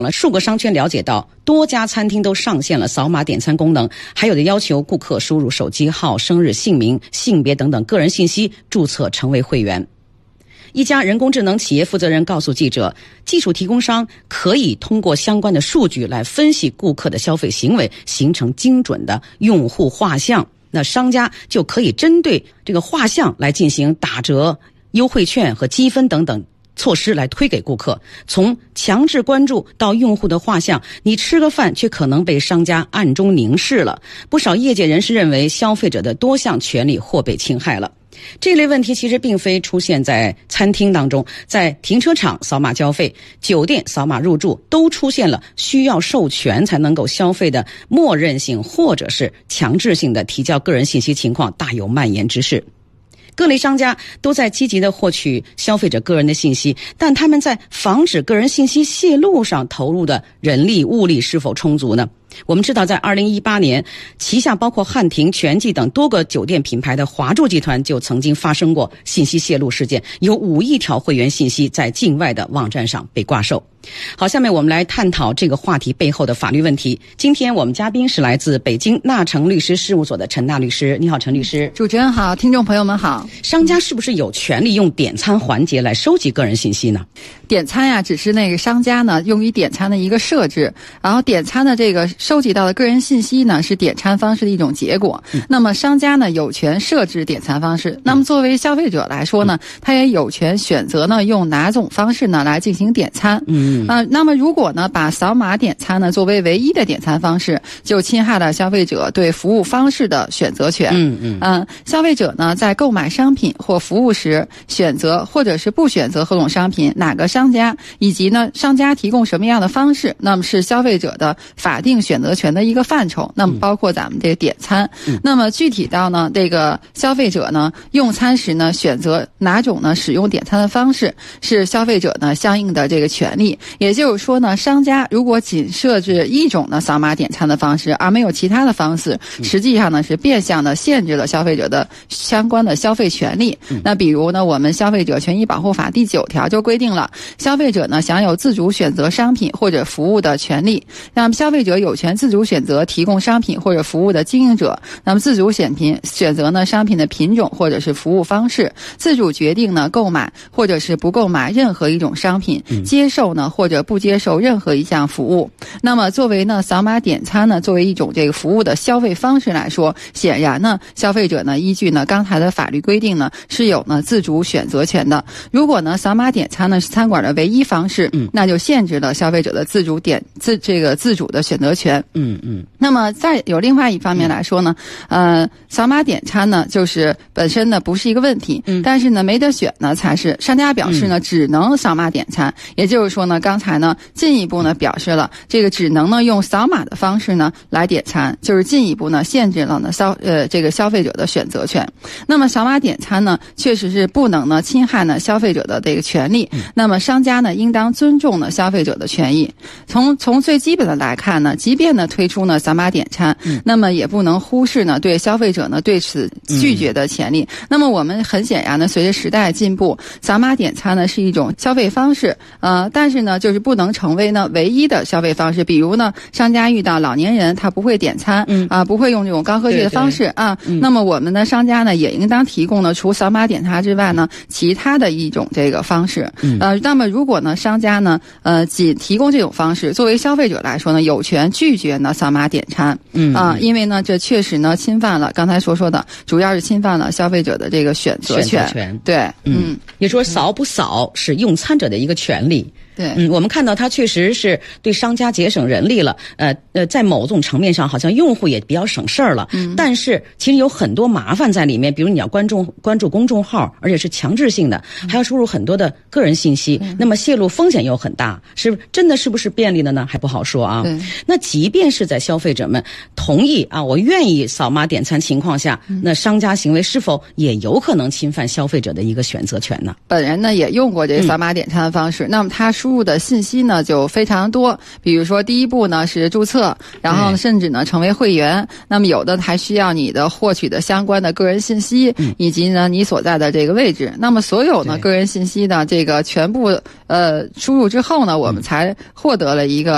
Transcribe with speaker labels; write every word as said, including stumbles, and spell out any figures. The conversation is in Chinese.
Speaker 1: 数个商圈了解到，多家餐厅都上线了扫码点餐功能，还有的要求顾客输入手机号、生日、姓名、性别等等个人信息，注册成为会员。一家人工智能企业负责人告诉记者，技术提供商可以通过相关的数据来分析顾客的消费行为，形成精准的用户画像。那商家就可以针对这个画像来进行打折、优惠券和积分等等措施来推给顾客。从强制关注到用户的画像，你吃个饭却可能被商家暗中凝视了。不少业界人士认为，消费者的多项权利或被侵害了。这类问题其实并非出现在餐厅当中，在停车场扫码交费、酒店扫码入住都出现了需要授权才能够消费的默认性或者是强制性的提交个人信息情况大有蔓延之势。各类商家都在积极地获取消费者个人的信息，但他们在防止个人信息泄露上投入的人力物力是否充足呢？我们知道，在二零一八年，旗下包括汉庭、全季等多个酒店品牌的华住集团就曾经发生过信息泄露事件，有五亿条会员信息在境外的网站上被挂售。好，下面我们来探讨这个话题背后的法律问题。今天我们嘉宾是来自北京纳诚律师事务所的陈娜律师。你好，陈律师。
Speaker 2: 主持人好，听众朋友们好。
Speaker 1: 商家是不是有权利用点餐环节来收集个人信息呢？
Speaker 2: 点餐呀，只是那个商家呢用于点餐的一个设置，然后点餐的这个收集到的个人信息呢是点餐方式的一种结果。嗯、那么商家呢有权设置点餐方式，那么作为消费者来说呢，他也有权选择呢用哪种方式呢来进行点餐。嗯啊、呃，那么如果呢把扫码点餐呢作为唯一的点餐方式，就侵害了消费者对服务方式的选择权。嗯嗯嗯、呃，消费者呢在购买商品或服务时，选择或者是不选择何种商品，哪个商家，以及呢商家提供什么样的方式，那么是消费者的法定选择权的一个范畴。那么包括咱们这个点餐。嗯、那么具体到呢这个消费者呢用餐时呢选择哪种呢使用点餐的方式，是消费者呢相应的这个权利。也就是说呢，商家如果仅设置一种呢扫码点餐的方式，而没有其他的方式，实际上呢是变相的限制了消费者的相关的消费权利。嗯、那比如呢，我们消费者权益保护法第九条就规定了，消费者呢享有自主选择商品或者服务的权利。那么消费者有权自主选择提供商品或者服务的经营者，那么自主选品选择呢商品的品种或者是服务方式，自主决定呢购买或者是不购买任何一种商品，嗯、接受呢或者不接受任何一项服务。那么作为呢扫码点餐呢作为一种这个服务的消费方式来说，显然呢消费者呢依据呢刚才的法律规定呢是有呢自主选择权的。如果呢扫码点餐呢是餐馆的唯一方式，嗯、那就限制了消费者的自主点自这个自主的选择权。嗯嗯。那么再有另外一方面来说呢，呃，扫码点餐呢就是本身呢不是一个问题，嗯、但是呢没得选呢才是。商家表示呢、嗯、只能扫码点餐，也就是说呢刚才呢进一步呢表示了这个只能呢用扫码的方式呢来点餐，就是进一步呢限制了呢消呃这个消费者的选择权。那么扫码点餐呢确实是不能呢侵害呢消费者的这个权利，嗯、那么商家呢应当尊重呢消费者的权益。从从最基本的来看呢，即便呢推出呢扫码点餐，嗯、那么也不能忽视呢对消费者呢对此拒绝的权利。嗯、那么我们很显然呢，随着时代进步，扫码点餐呢是一种消费方式，呃，但是呢就是不能成为呢唯一的消费方式。比如呢，商家遇到老年人他不会点餐，嗯、啊，不会用这种高科技的方式啊，嗯、那么我们的商家呢也应当提供呢除扫码点餐之外呢其他的一种这个方式。嗯、呃，那么如果呢商家呢呃仅提供这种方式，作为消费者来说呢有权拒绝呢扫码点餐。嗯啊、呃，因为呢这确实呢侵犯了刚才所说的，主要是侵犯了消费者的这个选择权。选择权对，嗯，
Speaker 1: 也说扫不扫是用餐者的一个权利。
Speaker 2: 对，
Speaker 1: 嗯，我们看到它确实是对商家节省人力了，呃呃，在某种层面上，好像用户也比较省事儿了。嗯，但是其实有很多麻烦在里面，比如你要关注关注公众号，而且是强制性的，还要输入很多的个人信息，嗯、那么泄露风险又很大，是真的是不是便利的呢？还不好说啊。那即便是在消费者们同意啊，我愿意扫码点餐情况下，嗯、那商家行为是否也有可能侵犯消费者的一个选择权呢？
Speaker 2: 本人呢也用过这个扫码点餐的方式，嗯、那么他输入的信息呢就非常多，比如说第一步呢是注册，然后甚至呢成为会员，那么有的还需要你的获取的相关的个人信息，嗯、以及呢你所在的这个位置。那么所有呢个人信息的这个全部呃输入之后呢，我们才获得了一个